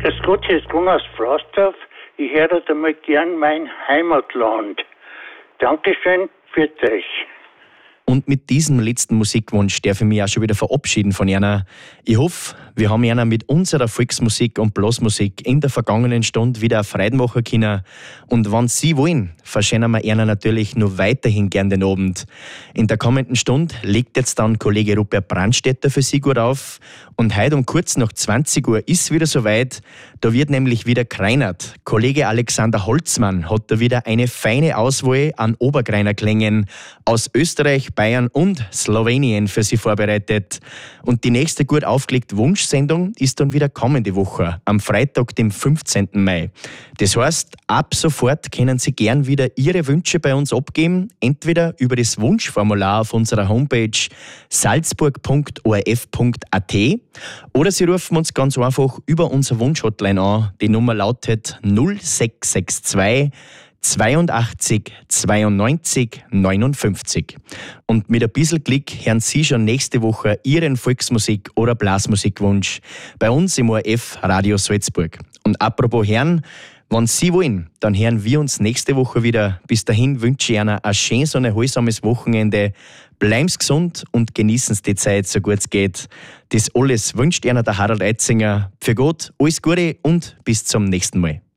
Grüß Gott, hier ist Gunnar aus Frostorf. Ich höre damit gern mein Heimatland. Dankeschön, für euch. Und mit diesem letzten Musikwunsch darf ich mich auch schon wieder verabschieden von Jana. Ich hoffe, wir haben Jana mit unserer Volksmusik und Blasmusik in der vergangenen Stunde wieder eine Freude machen können. Und wenn Sie wollen, verschenken wir Jana natürlich nur weiterhin gern den Abend. In der kommenden Stunde legt jetzt dann Kollege Rupert Brandstätter für Sie gut auf. Und heute um kurz nach 20 Uhr ist wieder soweit. Da wird nämlich wieder kreinert. Kollege Alexander Holzmann hat da wieder eine feine Auswahl an Obergreiner Klängen aus Österreich, Bayern und Slowenien für Sie vorbereitet. Und die nächste gut aufgelegte Wunschsendung ist dann wieder kommende Woche, am Freitag, dem 15. Mai. Das heißt, ab sofort können Sie gern wieder Ihre Wünsche bei uns abgeben, entweder über das Wunschformular auf unserer Homepage salzburg.orf.at oder Sie rufen uns ganz einfach über unsere Wunschhotline an. Die Nummer lautet 0662 82 92 59. Und mit ein bisschen Glück hören Sie schon nächste Woche Ihren Volksmusik- oder Blasmusikwunsch bei uns im ORF Radio Salzburg. Und apropos hören, wenn Sie wollen, dann hören wir uns nächste Woche wieder. Bis dahin wünsche ich Ihnen ein schönes und erholsames Wochenende. Bleiben Sie gesund und genießen Sie die Zeit, so gut es geht. Das alles wünscht Ihnen der Harald Eitzinger. Für Gott alles Gute und bis zum nächsten Mal.